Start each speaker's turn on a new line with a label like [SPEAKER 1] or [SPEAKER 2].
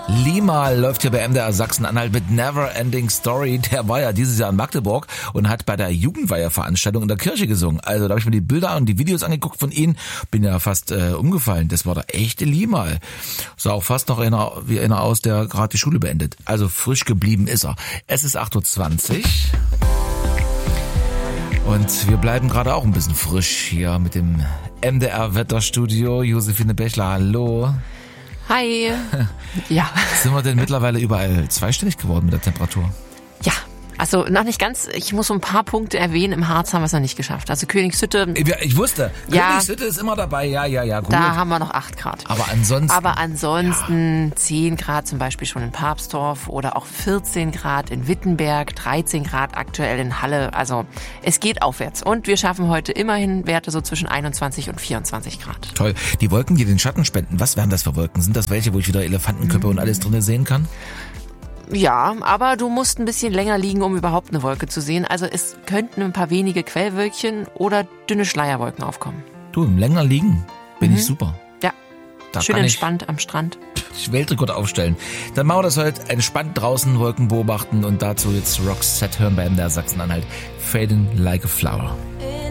[SPEAKER 1] Limal läuft hier bei MDR Sachsen-Anhalt mit Never Ending Story. Der war ja dieses Jahr in Magdeburg und hat bei der Jugendweihe-Veranstaltung in der Kirche gesungen. Also da habe ich mir die Bilder und die Videos angeguckt von ihm, bin ja fast umgefallen. Das war der echte Limal. Sah auch fast noch wie einer aus, der gerade die Schule beendet. Also frisch geblieben ist er. Es ist 8:20 Uhr. Und wir bleiben gerade auch ein bisschen frisch hier mit dem MDR-Wetterstudio. Josephine Bechler, hallo.
[SPEAKER 2] Hi. Ja.
[SPEAKER 1] Sind wir denn mittlerweile überall zweistellig geworden mit der Temperatur?
[SPEAKER 2] Ja. Also noch nicht ganz, ich muss so ein paar Punkte erwähnen, im Harz haben wir es noch nicht geschafft. Also Königshütte.
[SPEAKER 1] Ich wusste,
[SPEAKER 2] ja,
[SPEAKER 1] Königshütte ist immer dabei, ja, gut.
[SPEAKER 2] Da haben wir noch 8 Grad.
[SPEAKER 1] Aber ansonsten
[SPEAKER 2] 10 Grad zum Beispiel schon in Papsdorf oder auch 14 Grad in Wittenberg, 13 Grad aktuell in Halle. Also es geht aufwärts. Und wir schaffen heute immerhin Werte so zwischen 21 und 24 Grad.
[SPEAKER 1] Toll. Die Wolken, die den Schatten spenden, was wären das für Wolken? Sind das welche, wo ich wieder Elefantenköpfe und alles drin sehen kann?
[SPEAKER 2] Ja, aber du musst ein bisschen länger liegen, um überhaupt eine Wolke zu sehen. Also es könnten ein paar wenige Quellwölkchen oder dünne Schleierwolken aufkommen.
[SPEAKER 1] Du, im länger liegen bin ich super.
[SPEAKER 2] Ja,
[SPEAKER 1] da
[SPEAKER 2] schön entspannt am Strand.
[SPEAKER 1] Weltrekord aufstellen. Dann machen wir das heute entspannt draußen, Wolken beobachten und dazu jetzt Roxette hören bei MDR Sachsen-Anhalt. Fading like a flower.